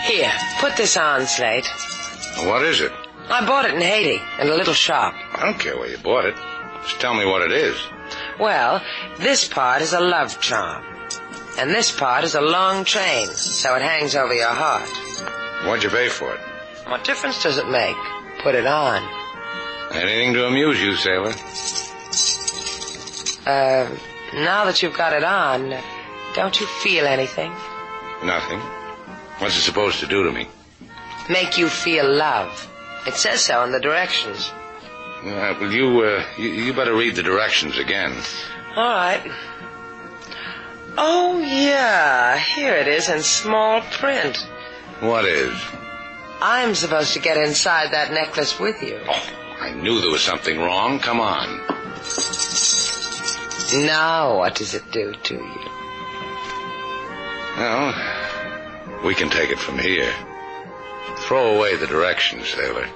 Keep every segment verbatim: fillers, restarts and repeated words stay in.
Here, put this on, Slate. What is it? I bought it in Haiti, in a little shop. I don't care where you bought it. Just tell me what it is. Well, this part is a love charm. And this part is a long chain, so it hangs over your heart. What'd you pay for it? What difference does it make? Put it on. Anything to amuse you, sailor? Uh, now that you've got it on, don't you feel anything? Nothing. What's it supposed to do to me? Make you feel love. It says so in the directions. Uh, well, you, uh, you, you better read the directions again. All right. Oh, yeah, here it is in small print. What is? I'm supposed to get inside that necklace with you. Oh, I knew there was something wrong. Come on. Now, what does it do to you? Well, we can take it from here. Throw away the directions, sailor.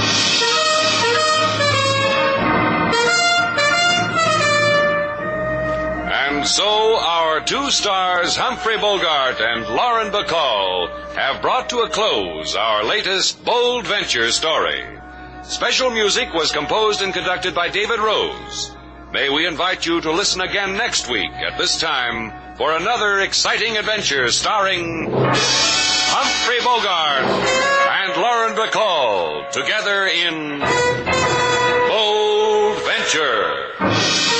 And so our two stars, Humphrey Bogart and Lauren Bacall, have brought to a close our latest bold venture story. Special music was composed and conducted by David Rose. May we invite you to listen again next week at this time for another exciting adventure starring Humphrey Bogart and Lauren Bacall together in Bold Venture.